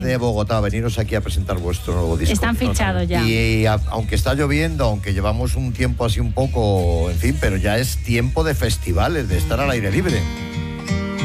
de Bogotá, veniros aquí a presentar vuestro nuevo disco. Están fichados ya. Y aunque está lloviendo, aunque llevamos un tiempo así un poco, en fin, pero ya es tiempo de festivales, de estar al aire libre.